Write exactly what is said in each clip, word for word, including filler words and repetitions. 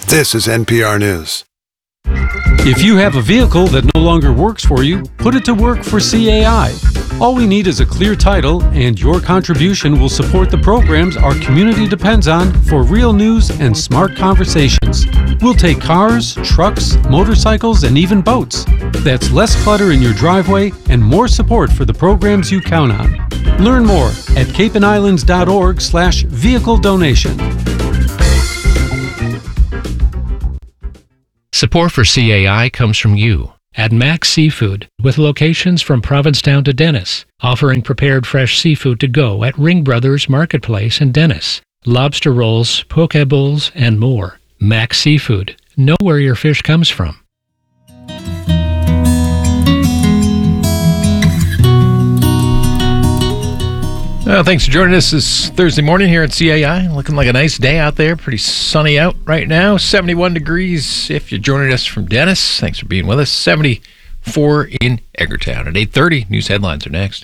This is N P R News. If you have a vehicle that no longer works for you, put it to work for C A I. All we need is a clear title, and your contribution will support the programs our community depends on for real news and smart conversations. We'll take cars, trucks, motorcycles, and even boats. That's less clutter in your driveway and more support for the programs you count on. Learn more at capeandislands.org slash vehicle donation. Support for C A I comes from you at Max Seafood, with locations from Provincetown to Dennis, offering prepared fresh seafood to go at Ring Brothers Marketplace in Dennis. Lobster rolls, poke bowls, and more. Max Seafood. Know where your fish comes from. Well, thanks for joining us this Thursday morning here at C A I. Looking like a nice day out there. Pretty sunny out right now. seventy-one degrees if you're joining us from Dennis. Thanks for being with us. seventy-four in Edgartown. At eight thirty, news headlines are next.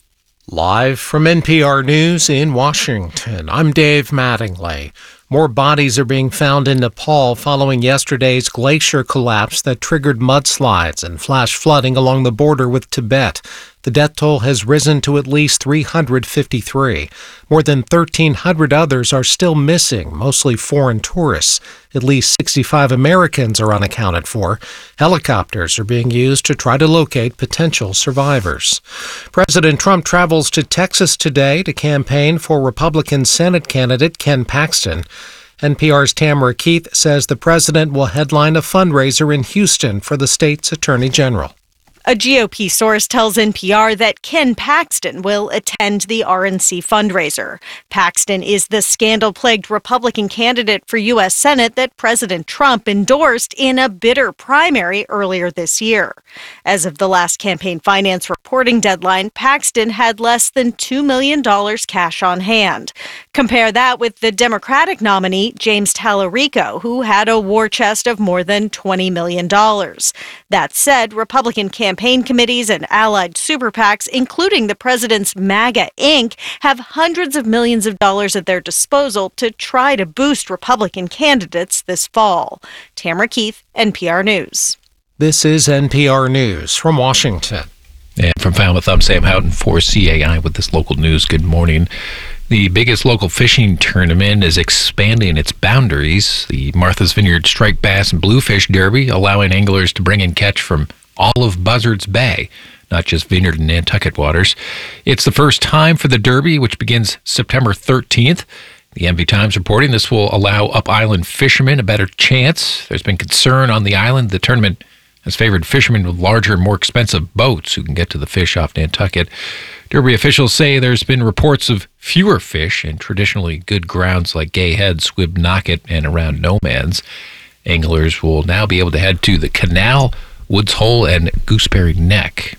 Live from N P R News in Washington, I'm Dave Mattingly. More bodies are being found in Nepal following yesterday's glacier collapse that triggered mudslides and flash flooding along the border with Tibet. The death toll has risen to at least three hundred fifty-three. More than thirteen hundred others are still missing, mostly foreign tourists. At least sixty-five Americans are unaccounted for. Helicopters are being used to try to locate potential survivors. President Trump travels to Texas today to campaign for Republican Senate candidate Ken Paxton. N P R's Tamara Keith says the president will headline a fundraiser in Houston for the state's attorney general. A G O P source tells N P R that Ken Paxton will attend the R N C fundraiser. Paxton is the scandal-plagued Republican candidate for U S Senate that President Trump endorsed in a bitter primary earlier this year. As of the last campaign finance reporting deadline, Paxton had less than two million dollars cash on hand. Compare that with the Democratic nominee, James Tallarico, who had a war chest of more than twenty million dollars. That said, Republican campaign Campaign committees and allied super PACs, including the president's MAGA Incorporated, have hundreds of millions of dollars at their disposal to try to boost Republican candidates this fall. Tamara Keith, N P R News. This is N P R News from Washington. And from Falmouth, I'm Sam Houghton for C A I with this local news. Good morning. The biggest local fishing tournament is expanding its boundaries. The Martha's Vineyard Striped Bass and Bluefish Derby, allowing anglers to bring in catch from all of Buzzards Bay, not just Vineyard and Nantucket waters. It's the first time for the Derby, which begins September thirteenth. The M V Times reporting this will allow up-island fishermen a better chance. There's been concern on the island. The tournament has favored fishermen with larger, more expensive boats who can get to the fish off Nantucket. Derby officials say there's been reports of fewer fish in traditionally good grounds like Gay Head, Squibnocket, and around Nomads. Anglers will now be able to head to the Canal, Woods Hole, and Gooseberry Neck.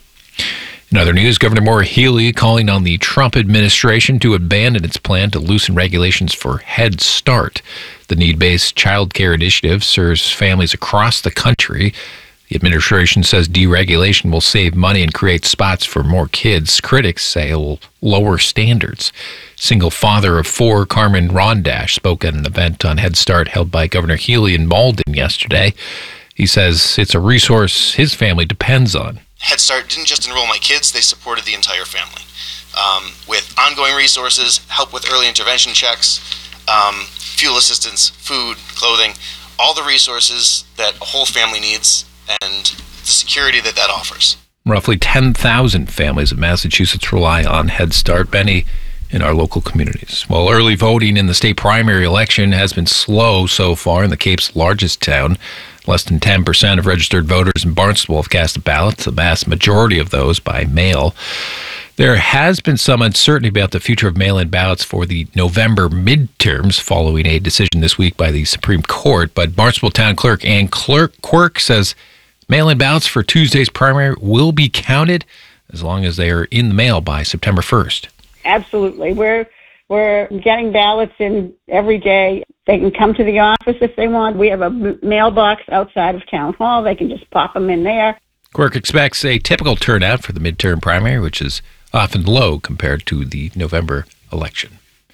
In other news, Governor Maura Healey calling on the Trump administration to abandon its plan to loosen regulations for Head Start. The need-based child care initiative serves families across the country. The administration says deregulation will save money and create spots for more kids. Critics say it will lower standards. Single father of four, Carmen Rondash, spoke at an event on Head Start held by Governor Healey in Malden yesterday. He says it's a resource his family depends on. Head Start didn't just enroll my kids, they supported the entire family. Um, with ongoing resources, help with early intervention checks, um, fuel assistance, food, clothing, all the resources that a whole family needs and the security that that offers. Roughly ten thousand families of Massachusetts rely on Head Start, Benny, in our local communities. While early voting in the state primary election has been slow so far in the Cape's largest town, less than ten percent of registered voters in Barnstable have cast a ballot, the vast majority of those by mail. There has been some uncertainty about the future of mail-in ballots for the November midterms following a decision this week by the Supreme Court, but Barnstable Town Clerk Ann Quirk says mail-in ballots for Tuesday's primary will be counted as long as they are in the mail by September first. Absolutely. We're we're getting ballots in every day. They can come to the office if they want. We have a mailbox outside of Town Hall. They can just pop them in there. Quirk expects a typical turnout for the midterm primary, which is often low compared to the November election.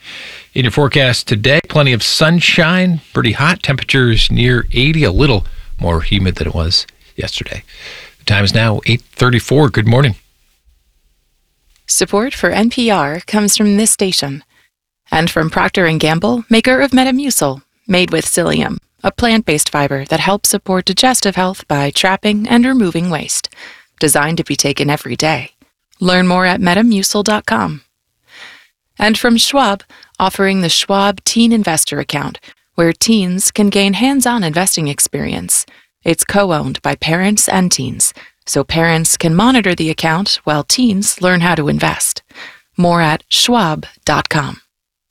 In your forecast today, plenty of sunshine, pretty hot, temperatures near eighty, a little more humid than it was yesterday. The time is now eight thirty-four. Good morning. Support for N P R comes from this station and from Procter and Gamble, maker of Metamucil, made with psyllium, a plant-based fiber that helps support digestive health by trapping and removing waste. Designed to be taken every day. Learn more at metamucil dot com. And from Schwab, offering the Schwab Teen Investor Account, where teens can gain hands-on investing experience. It's co-owned by parents and teens, so parents can monitor the account while teens learn how to invest. More at schwab dot com.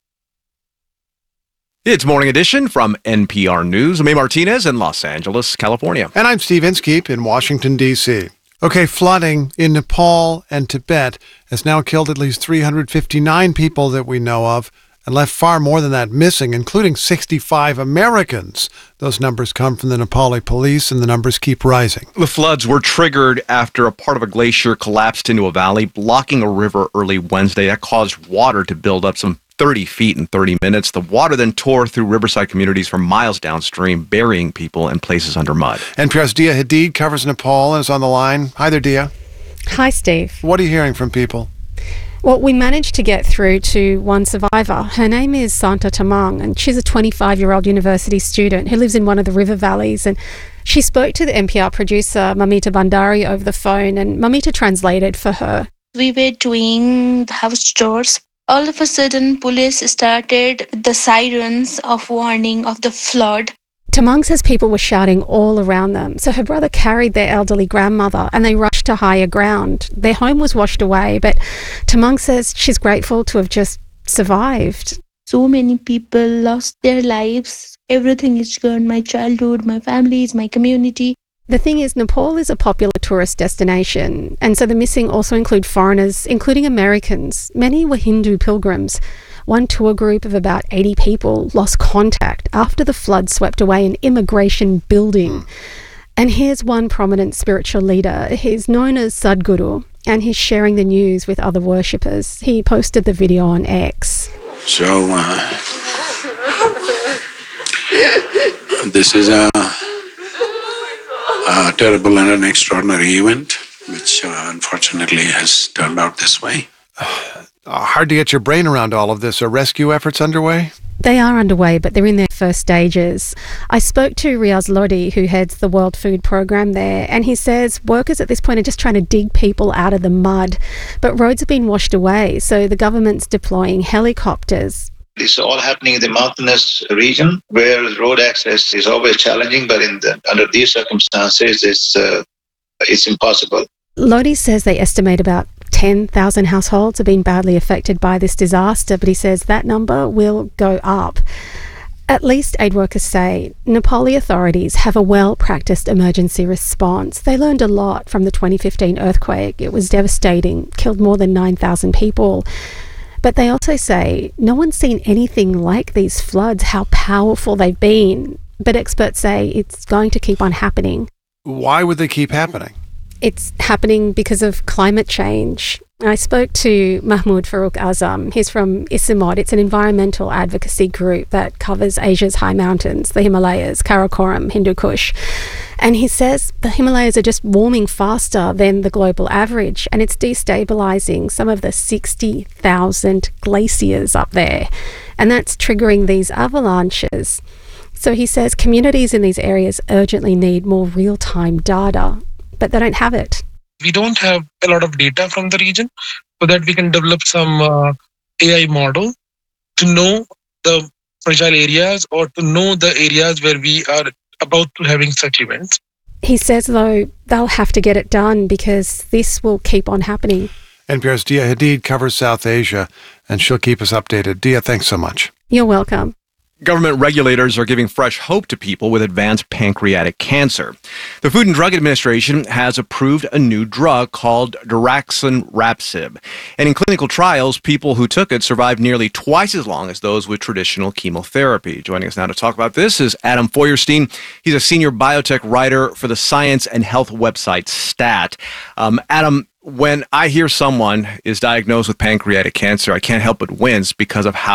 It's Morning Edition from N P R News. I'm May Martinez in Los Angeles, California. And I'm Steve Inskeep in Washington, D C Okay, flooding in Nepal and Tibet has now killed at least three hundred fifty-nine people that we know of and left far more than that missing, including sixty-five Americans. Those numbers come from the Nepali police, and the numbers keep rising. The floods were triggered after a part of a glacier collapsed into a valley, blocking a river early Wednesday. That caused water to build up some thirty feet in thirty minutes. The water then tore through riverside communities for miles downstream, burying people in places under mud. N P R's Dia Hadid covers Nepal and is on the line. Hi there, Dia. Hi, Steve. What are you hearing from people? Well, we managed to get through to one survivor. Her name is Santa Tamang, and she's a twenty-five-year-old university student who lives in one of the river valleys. And she spoke to the N P R producer, Mamita Bandari, over the phone, and Mamita translated for her. We were doing the house chores. All of a sudden, police started the sirens of warning of the flood. Tamang says people were shouting all around them, so her brother carried their elderly grandmother and they rushed to higher ground. Their home was washed away, but Tamang says she's grateful to have just survived. So many people lost their lives. Everything is gone. My childhood, my families, my community. The thing is, Nepal is a popular tourist destination, and so the missing also include foreigners, including Americans. Many were Hindu pilgrims. One tour group of about eighty people lost contact after the flood swept away an immigration building. And here's one prominent spiritual leader. He's known as Sadhguru, and he's sharing the news with other worshippers. He posted the video on X. So, uh, this is a... A terrible and an extraordinary event, which uh, unfortunately has turned out this way. Uh, hard to get your brain around all of this. Are rescue efforts underway? They are underway, but they're in their first stages. I spoke to Riaz Lodi, who heads the World Food Programme there, and he says workers at this point are just trying to dig people out of the mud. But roads have been washed away, so the government's deploying helicopters. This is all happening in the mountainous region where road access is always challenging, but in the, under these circumstances, it's, uh, it's impossible. Lodi says they estimate about ten thousand households have been badly affected by this disaster, but he says that number will go up. At least aid workers say Nepali authorities have a well-practiced emergency response. They learned a lot from the twenty fifteen earthquake. It was devastating, killed more than nine thousand people. But they also say no one's seen anything like these floods, how powerful they've been. But experts say it's going to keep on happening. Why would they keep happening? It's happening because of climate change. I spoke to Mahmoud Farooq Azam. He's from Isimod. It's an environmental advocacy group that covers Asia's high mountains, the Himalayas, Karakoram, Hindu Kush. And he says the Himalayas are just warming faster than the global average, and it's destabilizing some of the sixty thousand glaciers up there. And that's triggering these avalanches. So he says communities in these areas urgently need more real-time data, but they don't have it. We don't have a lot of data from the region so that we can develop some uh, A I model to know the fragile areas or to know the areas where we are about to having such events. He says, though, they'll have to get it done because this will keep on happening. N P R's Dia Hadid covers South Asia, and she'll keep us updated. Dia, thanks so much. You're welcome. Government regulators are giving fresh hope to people with advanced pancreatic cancer. The Food and Drug Administration has approved a new drug called daraxonrasib. And in clinical trials, people who took it survived nearly twice as long as those with traditional chemotherapy. Joining us now to talk about this is Adam Feuerstein. He's a senior biotech writer for the science and health website STAT. Um, Adam, when I hear someone is diagnosed with pancreatic cancer, I can't help but wince because of how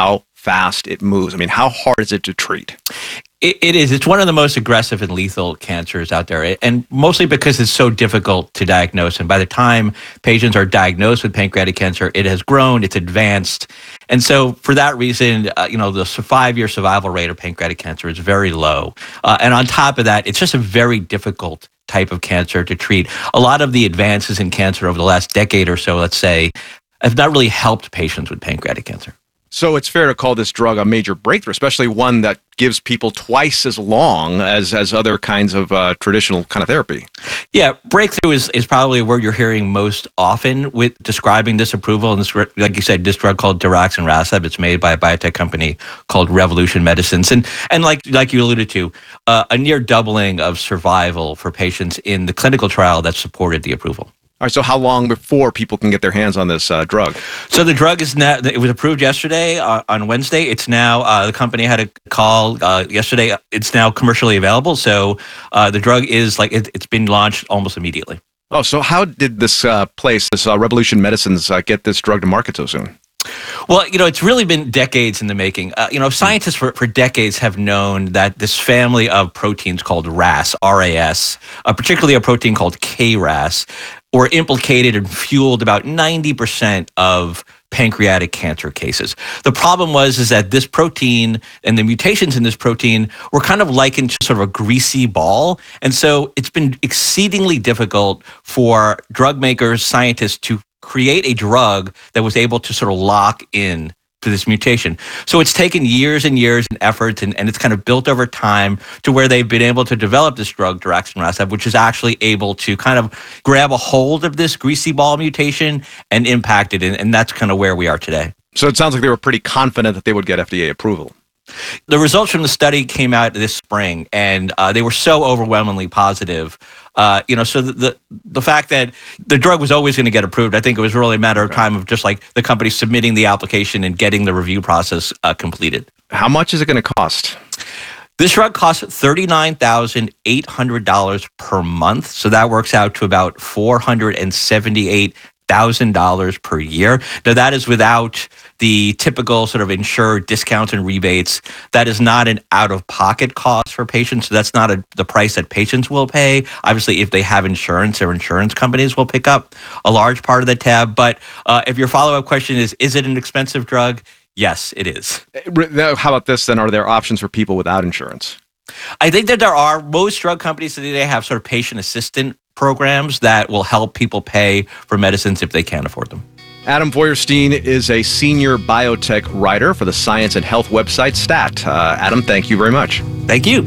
fast it moves. I mean, how hard is it to treat? It, it is. It's one of the most aggressive and lethal cancers out there, and mostly because it's so difficult to diagnose. And by the time patients are diagnosed with pancreatic cancer, it has grown, it's advanced. And so for that reason, uh, you know, the five-year survival rate of pancreatic cancer is very low. Uh, and on top of that, it's just a very difficult type of cancer to treat. A lot of the advances in cancer over the last decade or so, let's say, have not really helped patients with pancreatic cancer. So it's fair to call this drug a major breakthrough, especially one that gives people twice as long as, as other kinds of uh, traditional kind of therapy. Yeah, breakthrough is, is probably a word you're hearing most often with describing this approval. And this, like you said, this drug called daraxonrasib, it's made by a biotech company called Revolution Medicines. And and like like you alluded to, uh, a near doubling of survival for patients in the clinical trial that supported the approval. All right, so how long before people can get their hands on this uh, drug? So the drug is now, it was approved yesterday uh, on Wednesday. It's now, uh, the company had a call uh, yesterday. It's now commercially available. So uh, the drug is like, it, it's been launched almost immediately. Oh, so how did this uh, place, this uh, Revolution Medicines, uh, get this drug to market so soon? Well, you know, it's really been decades in the making. Uh, you know, scientists for, for decades have known that this family of proteins called R A S, R A S, uh, particularly a protein called K R A S, were implicated and fueled about ninety percent of pancreatic cancer cases. The problem was is that this protein and the mutations in this protein were kind of likened to sort of a greasy ball. And so it's been exceedingly difficult for drug makers, scientists to create a drug that was able to sort of lock in to this mutation. So it's taken years and years and efforts, and, and it's kind of built over time to where they've been able to develop this drug, daraxonrasib, which is actually able to kind of grab a hold of this greasy ball mutation and impact it. And, and that's kind of where we are today. So it sounds like they were pretty confident that they would get F D A approval. The results from the study came out this spring, and uh, they were so overwhelmingly positive. Uh, you know, so the, the the fact that the drug was always going to get approved, I think it was really a matter of time of just like the company submitting the application and getting the review process uh, completed. How much is it going to cost? This drug costs thirty-nine thousand eight hundred dollars per month. So that works out to about four hundred seventy-eight thousand dollars per year. Now, that is without the typical sort of insured discounts and rebates. That is not an out-of-pocket cost for patients. So that's not a, the price that patients will pay. Obviously, if they have insurance, their insurance companies will pick up a large part of the tab. But uh, if your follow-up question is, is it an expensive drug? Yes, it is. How about this then? Are there options for people without insurance? I think that there are. Most drug companies today, they have sort of patient assistant programs that will help people pay for medicines if they can't afford them. Adam Feuerstein is a senior biotech writer for the science and health website STAT. Uh, Adam, thank you very much. Thank you.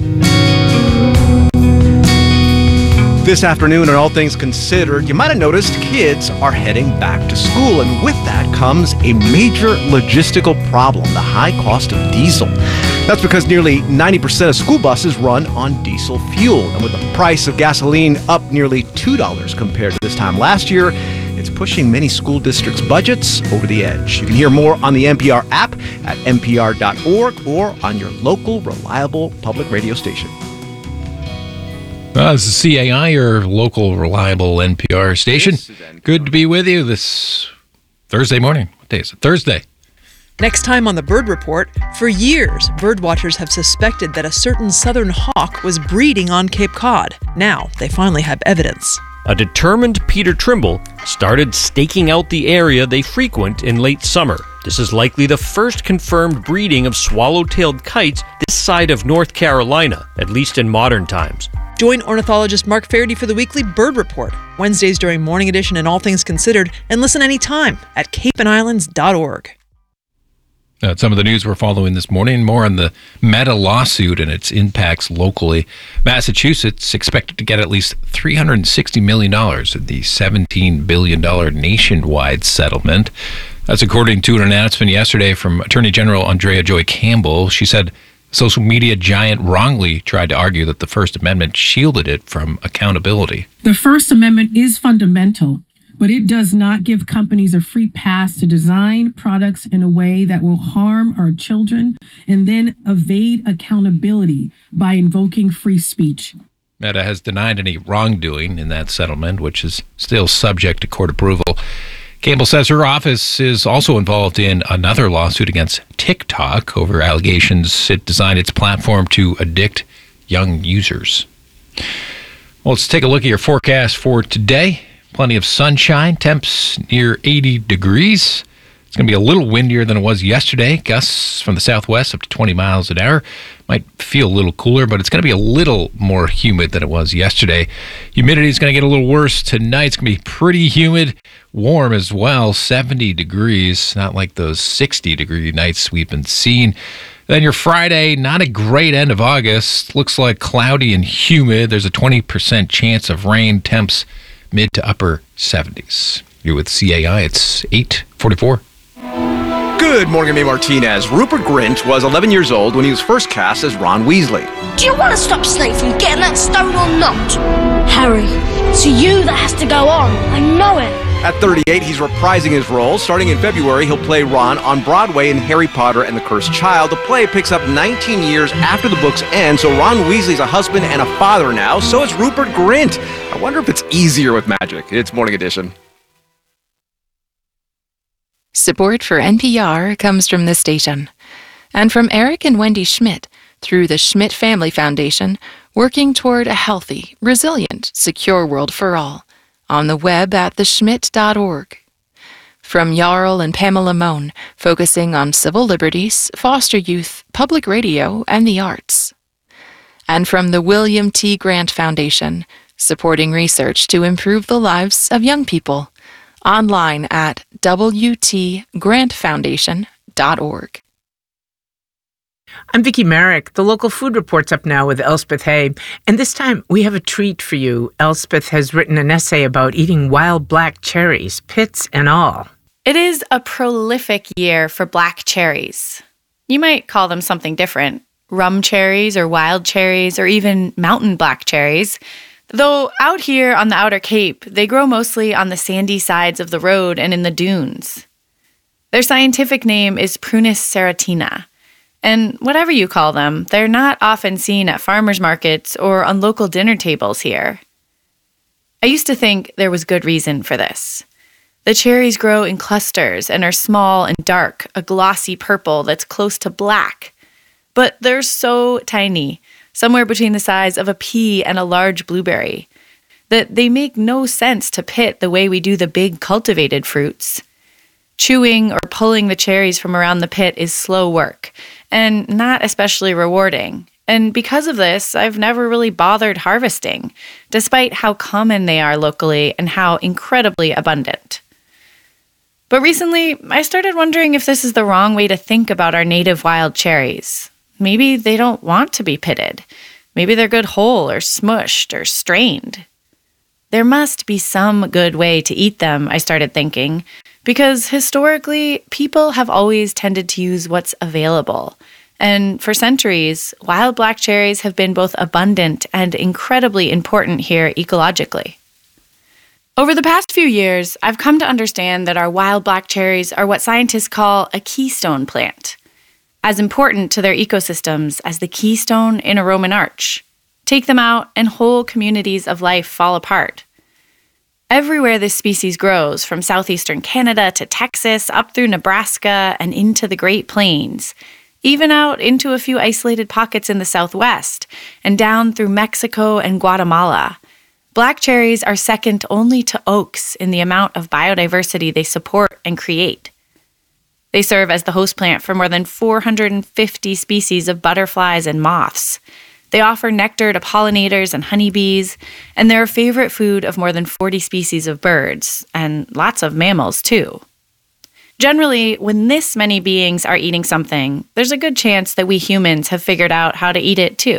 This afternoon, on All Things Considered, you might have noticed kids are heading back to school, and with that comes a major logistical problem, the high cost of diesel. That's because nearly ninety percent of school buses run on diesel fuel, and with the price of gasoline up nearly two dollars compared to this time last year, it's pushing many school districts' budgets over the edge. You can hear more on the N P R app at N P R dot org or on your local reliable public radio station. Well, this is C A I, your local reliable N P R station. Good to be with you this Thursday morning. What day is it? Thursday. Next time on the Bird Report, for years, birdwatchers have suspected that a certain southern hawk was breeding on Cape Cod. Now, they finally have evidence. A determined Peter Trimble started staking out the area they frequent in late summer. This is likely the first confirmed breeding of swallow-tailed kites this side of North Carolina, at least in modern times. Join ornithologist Mark Faherty for the weekly Bird Report, Wednesdays during Morning Edition and All Things Considered, and listen anytime at cape and islands dot org. Uh, some of the news we're following this morning, more on the Meta lawsuit and its impacts locally. Massachusetts expected to get at least three hundred sixty million dollars in the seventeen billion dollars nationwide settlement. That's according to an announcement yesterday from Attorney General Andrea Joy Campbell. She said social media giant wrongly tried to argue that the First Amendment shielded it from accountability. The First Amendment is fundamental, but it does not give companies a free pass to design products in a way that will harm our children and then evade accountability by invoking free speech. Meta has denied any wrongdoing in that settlement, which is still subject to court approval. Campbell says her office is also involved in another lawsuit against TikTok over allegations it designed its platform to addict young users. Well, let's take a look at your forecast for today. Plenty of sunshine, temps near eighty degrees. It's going to be a little windier than it was yesterday. Gusts from the southwest up to twenty miles an hour. Might feel a little cooler, but it's going to be a little more humid than it was yesterday. Humidity is going to get a little worse tonight. It's going to be pretty humid, warm as well, seventy degrees. Not like those sixty degree nights we've been seeing. Then your Friday, not a great end of August. Looks like cloudy and humid. There's a twenty percent chance of rain. Temps mid to upper seventies. You're with C A I. It's eight forty-four. Good morning, I'm A. Martinez. Rupert Grint was eleven years old when he was first cast as Ron Weasley. Do you want to stop Snape from getting that stone or not? Harry, it's you that has to go on. I know it. At thirty-eight, he's reprising his role. Starting in February, he'll play Ron on Broadway in Harry Potter and the Cursed Child. The play picks up nineteen years after the books end, so Ron Weasley's a husband and a father now. So is Rupert Grint. I wonder if it's easier with magic. It's Morning Edition. Support for N P R comes from this station and from Eric and Wendy Schmidt through the Schmidt Family Foundation, working toward a healthy, resilient, secure world for all. On the web at the schmidt dot org. From Jarl and Pamela Mohn, focusing on civil liberties, foster youth, public radio, and the arts. And from the William T. Grant Foundation, supporting research to improve the lives of young people. Online at w t grant foundation dot org. I'm Vicki Merrick. The local food report's up now with Elspeth Hay. And this time, we have a treat for you. Elspeth has written an essay about eating wild black cherries, pits and all. It is a prolific year for black cherries. You might call them something different. Rum cherries or wild cherries or even mountain black cherries. Though out here on the Outer Cape, they grow mostly on the sandy sides of the road and in the dunes. Their scientific name is Prunus serratina. And whatever you call them, they're not often seen at farmers markets or on local dinner tables here. I used to think there was good reason for this. The cherries grow in clusters and are small and dark, a glossy purple that's close to black. But they're so tiny, somewhere between the size of a pea and a large blueberry, that they make no sense to pit the way we do the big cultivated fruits. Chewing or pulling the cherries from around the pit is slow work, and not especially rewarding. And because of this, I've never really bothered harvesting, despite how common they are locally and how incredibly abundant. But recently, I started wondering if this is the wrong way to think about our native wild cherries. Maybe they don't want to be pitted. Maybe they're good whole or smushed or strained. There must be some good way to eat them, I started thinking, because historically, people have always tended to use what's available. And for centuries, wild black cherries have been both abundant and incredibly important here ecologically. Over the past few years, I've come to understand that our wild black cherries are what scientists call a keystone plant, as important to their ecosystems as the keystone in a Roman arch. Take them out, and whole communities of life fall apart. Everywhere this species grows, from southeastern Canada to Texas, up through Nebraska and into the Great Plains, even out into a few isolated pockets in the Southwest, and down through Mexico and Guatemala, black cherries are second only to oaks in the amount of biodiversity they support and create. They serve as the host plant for more than four hundred fifty species of butterflies and moths. They offer nectar to pollinators and honeybees, and they're a favorite food of more than forty species of birds, and lots of mammals, too. Generally, when this many beings are eating something, there's a good chance that we humans have figured out how to eat it, too.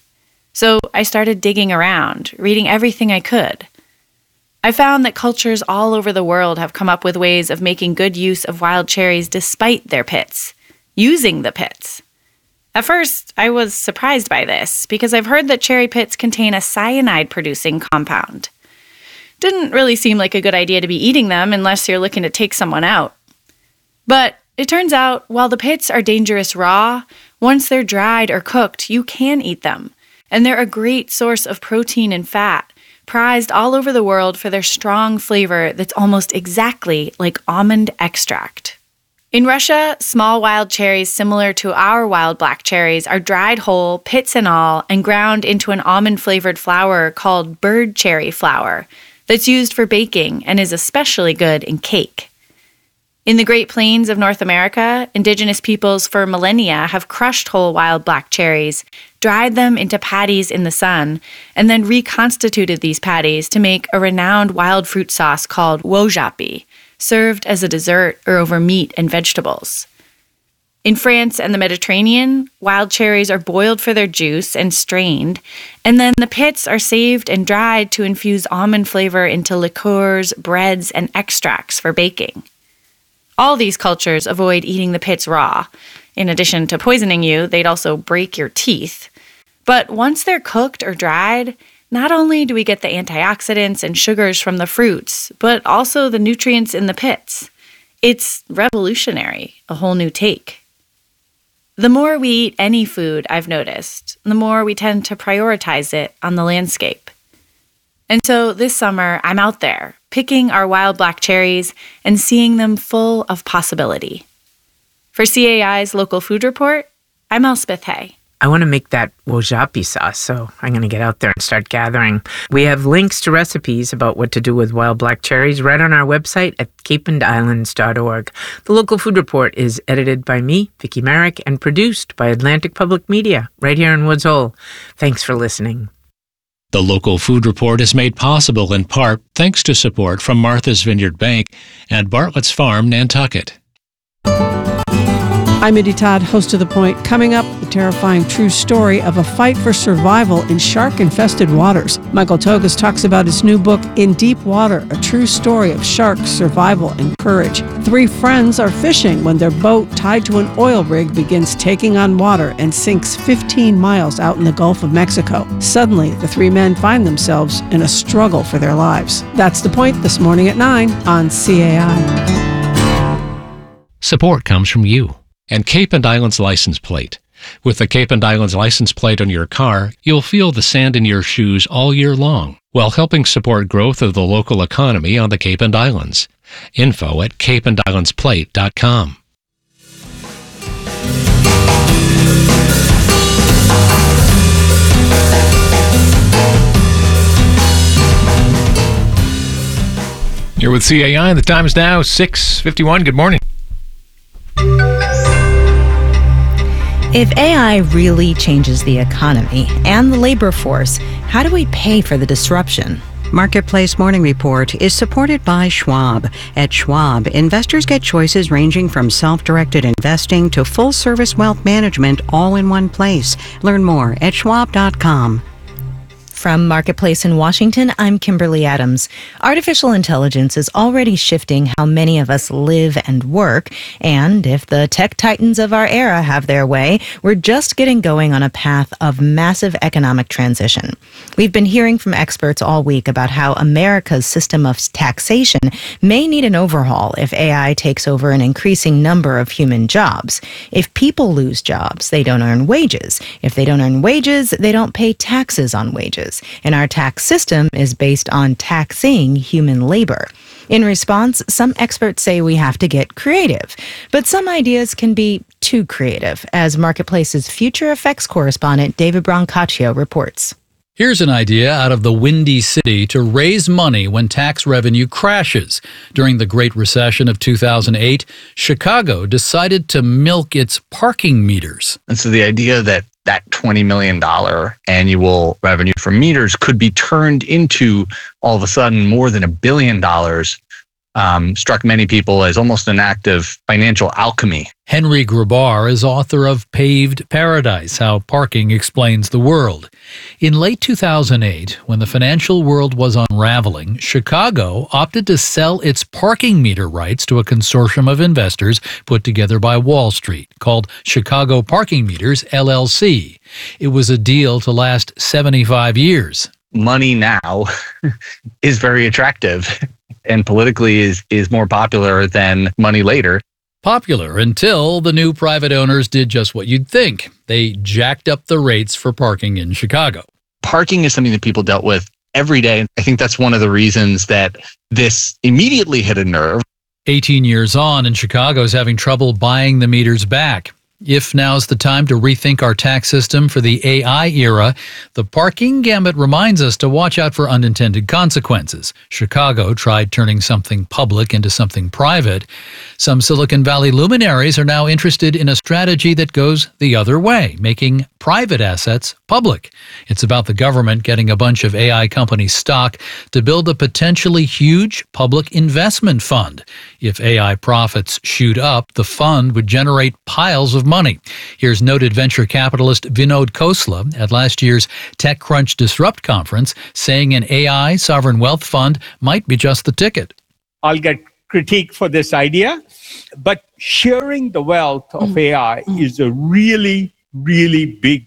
So I started digging around, reading everything I could. I found that cultures all over the world have come up with ways of making good use of wild cherries despite their pits, using the pits. At first, I was surprised by this because I've heard that cherry pits contain a cyanide-producing compound. Didn't really seem like a good idea to be eating them unless you're looking to take someone out. But it turns out, while the pits are dangerous raw, once they're dried or cooked, you can eat them, and they're a great source of protein and fat, prized all over the world for their strong flavor that's almost exactly like almond extract. In Russia, small wild cherries similar to our wild black cherries are dried whole, pits and all, and ground into an almond-flavored flour called bird cherry flour that's used for baking and is especially good in cake. In the Great Plains of North America, indigenous peoples for millennia have crushed whole wild black cherries, dried them into patties in the sun, and then reconstituted these patties to make a renowned wild fruit sauce called wojapi, served as a dessert or over meat and vegetables. In France and the Mediterranean, wild cherries are boiled for their juice and strained, and then the pits are saved and dried to infuse almond flavor into liqueurs, breads, and extracts for baking. All these cultures avoid eating the pits raw. In addition to poisoning you, they'd also break your teeth. But once they're cooked or dried, not only do we get the antioxidants and sugars from the fruits, but also the nutrients in the pits. It's revolutionary, a whole new take. The more we eat any food, I've noticed, the more we tend to prioritize it on the landscape. And so this summer, I'm out there, picking our wild black cherries and seeing them full of possibility. For C A I's Local Food Report, I'm Elspeth Hay. I want to make that wojapi sauce, so I'm going to get out there and start gathering. We have links to recipes about what to do with wild black cherries right on our website at cape and islands dot org. The Local Food Report is edited by me, Vicki Merrick, and produced by Atlantic Public Media right here in Woods Hole. Thanks for listening. The Local Food Report is made possible in part thanks to support from Martha's Vineyard Bank and Bartlett's Farm, Nantucket. I'm Mindy Todd, host of The Point. Coming up, the terrifying true story of a fight for survival in shark-infested waters. Michael Togas talks about his new book, In Deep Water, a true story of sharks, survival, and courage. Three friends are fishing when their boat, tied to an oil rig, begins taking on water and sinks fifteen miles out in the Gulf of Mexico. Suddenly, the three men find themselves in a struggle for their lives. That's The Point this morning at nine on C A I. Support comes from you and Cape and Islands license plate. With the Cape and Islands license plate on your car, you'll feel the sand in your shoes all year long, while helping support growth of the local economy on the Cape and Islands. Info at cape and islands plate dot com. You're with C A I. The time is now six fifty-one. Good morning. If A I really changes the economy and the labor force, how do we pay for the disruption? Marketplace Morning Report is supported by Schwab. At Schwab, investors get choices ranging from self-directed investing to full-service wealth management all in one place. Learn more at schwab dot com. From Marketplace in Washington, I'm Kimberly Adams. Artificial intelligence is already shifting how many of us live and work, and if the tech titans of our era have their way, we're just getting going on a path of massive economic transition. We've been hearing from experts all week about how America's system of taxation may need an overhaul if A I takes over an increasing number of human jobs. If people lose jobs, they don't earn wages. If they don't earn wages, they don't pay taxes on wages. And our tax system is based on taxing human labor. In response, some experts say we have to get creative. But some ideas can be too creative, as Marketplace's Future Effects correspondent David Brancaccio reports. Here's an idea out of the Windy City to raise money when tax revenue crashes. During the Great Recession of two thousand eight, Chicago decided to milk its parking meters. And so the idea that that twenty million dollars annual revenue from meters could be turned into, all of a sudden, more than a billion dollars um, struck many people as almost an act of financial alchemy. Henry Grabar is author of Paved Paradise, How Parking Explains the World. In late two thousand eight, when the financial world was unraveling, Chicago opted to sell its parking meter rights to a consortium of investors put together by Wall Street, called Chicago Parking Meters, L L C. It was a deal to last seventy-five years. Money now is very attractive and politically is, is more popular than money later. Popular until the new private owners did just what you'd think. They jacked up the rates for parking in Chicago. Parking is something that people dealt with every day. I think that's one of the reasons that this immediately hit a nerve. eighteen years on, and Chicago's having trouble buying the meters back. If now's the time to rethink our tax system for the A I era, the parking gambit reminds us to watch out for unintended consequences. Chicago tried turning something public into something private. Some Silicon Valley luminaries are now interested in a strategy that goes the other way, making private assets public. It's about the government getting a bunch of A I companies' stock to build a potentially huge public investment fund. If A I profits shoot up, the fund would generate piles of money. Here's noted venture capitalist Vinod Khosla at last year's TechCrunch Disrupt conference saying an A I sovereign wealth fund might be just the ticket. I'll get critique for this idea, but sharing the wealth of A I is a really, really big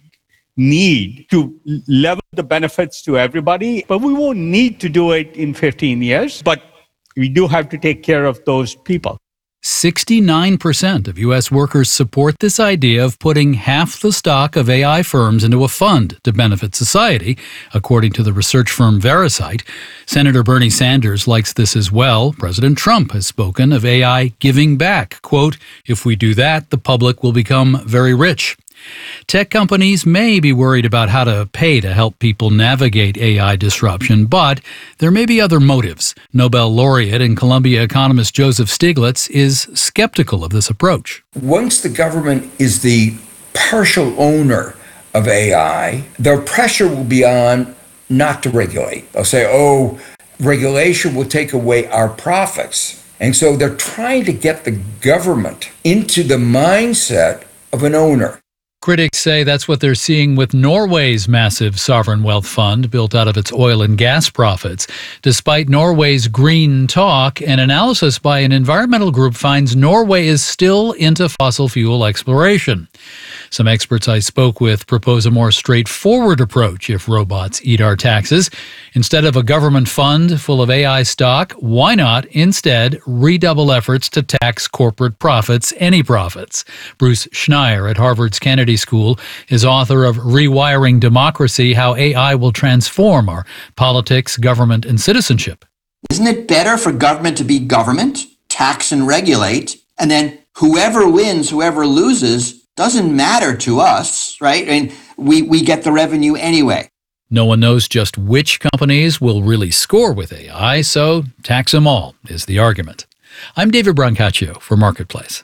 need to level the benefits to everybody. But we won't need to do it in fifteen years, but we do have to take care of those people. sixty-nine percent of U S workers support this idea of putting half the stock of A I firms into a fund to benefit society, according to the research firm Verisight. Senator Bernie Sanders likes this as well. President Trump has spoken of A I giving back. Quote, "If we do that, the public will become very rich." Tech companies may be worried about how to pay to help people navigate A I disruption, but there may be other motives. Nobel laureate and Columbia economist Joseph Stiglitz is skeptical of this approach. Once the government is the partial owner of A I, their pressure will be on not to regulate. They'll say, oh, regulation will take away our profits. And so they're trying to get the government into the mindset of an owner. Critics say that's what they're seeing with Norway's massive sovereign wealth fund built out of its oil and gas profits. Despite Norway's green talk, an analysis by an environmental group finds Norway is still into fossil fuel exploration. Some experts I spoke with propose a more straightforward approach if robots eat our taxes. Instead of a government fund full of A I stock, why not instead redouble efforts to tax corporate profits, any profits? Bruce Schneier at Harvard's Kennedy School is author of Rewiring Democracy: How A I Will Transform Our Politics, Government, and Citizenship. Isn't it better for government to be government, tax and regulate, and then whoever wins, whoever loses, doesn't matter to us, right? And we, we get the revenue anyway. No one knows just which companies will really score with A I, so tax them all is the argument. I'm David Brancaccio for Marketplace.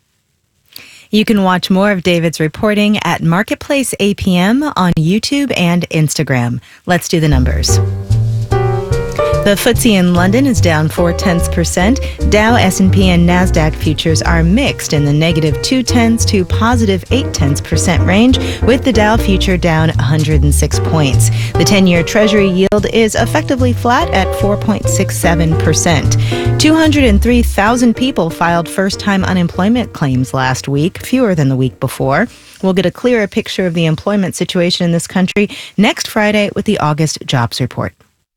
You can watch more of David's reporting at Marketplace A P M on YouTube and Instagram. Let's do the numbers. The F T S E in London is down four tenths percent. Dow, S and P, and NASDAQ futures are mixed in the negative two tenths to positive eight tenths percent range, with the Dow future down one hundred six points. The ten-year Treasury yield is effectively flat at four point six seven percent. two hundred three thousand people filed first-time unemployment claims last week, fewer than the week before. We'll get a clearer picture of the employment situation in this country next Friday with the August jobs report.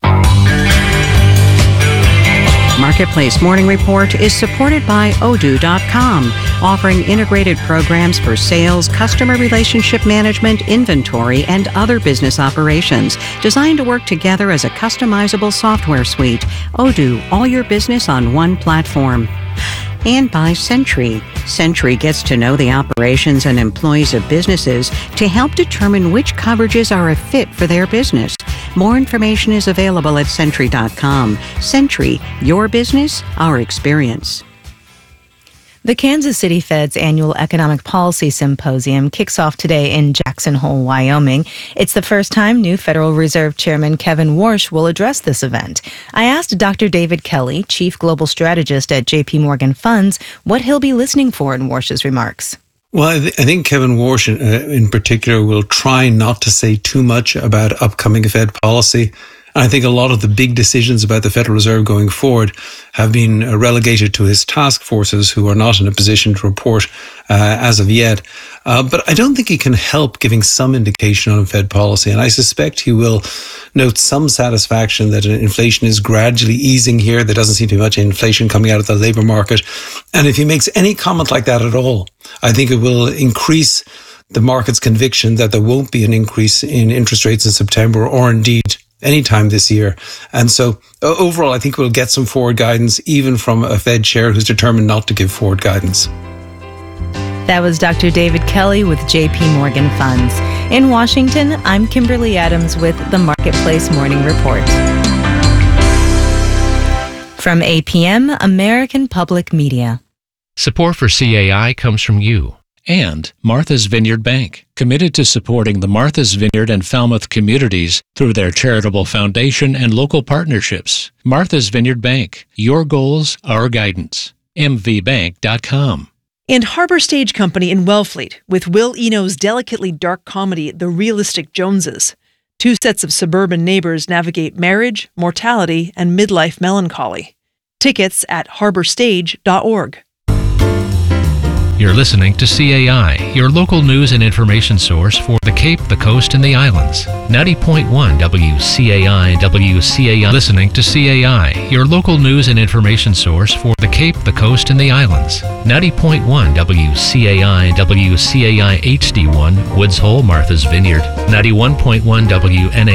Marketplace Morning Report is supported by Odoo dot com, offering integrated programs for sales, customer relationship management, inventory, and other business operations, designed to work together as a customizable software suite. Odoo, all your business on one platform. And by Sentry. Sentry gets to know the operations and employees of businesses to help determine which coverages are a fit for their business. More information is available at Sentry dot com. Sentry, your business, our experience. The Kansas City Fed's annual Economic Policy Symposium kicks off today in Jackson Hole, Wyoming. It's the first time new Federal Reserve Chairman Kevin Warsh will address this event. I asked Doctor David Kelly, Chief Global Strategist at J P Morgan Funds, what he'll be listening for in Warsh's remarks. Well, I, th- I think Kevin Warsh in, uh, in particular will try not to say too much about upcoming Fed policy. I think a lot of the big decisions about the Federal Reserve going forward have been uh, relegated to his task forces, who are not in a position to report uh, as of yet. Uh, but I don't think he can help giving some indication on Fed policy. And I suspect he will note some satisfaction that inflation is gradually easing here. There doesn't seem to be much inflation coming out of the labor market. And if he makes any comment like that at all, I think it will increase the market's conviction that there won't be an increase in interest rates in September, or indeed anytime this year. And so uh, overall, I think we'll get some forward guidance, even from a Fed chair who's determined not to give forward guidance. That was Doctor David Kelly with J P Morgan Funds. In Washington, I'm Kimberly Adams with the Marketplace Morning Report. From A P M, American Public Media. Support for C A I comes from you and Martha's Vineyard Bank, committed to supporting the Martha's Vineyard and Falmouth communities through their charitable foundation and local partnerships. Martha's Vineyard Bank, your goals, our guidance. m v bank dot com. And Harbor Stage Company in Wellfleet with Will Eno's delicately dark comedy, The Realistic Joneses. Two sets of suburban neighbors navigate marriage, mortality, and midlife melancholy. Tickets at harbor stage dot org. You're listening to C A I, your local news and information source for the Cape, the Coast, and the Islands. ninety point one W C A I, W C A I. Listening to C A I, your local news and information source for the Cape, the Coast, and the Islands. ninety point one W C A I, W C A I H D one, Woods Hole, Martha's Vineyard. ninety-one point one W N A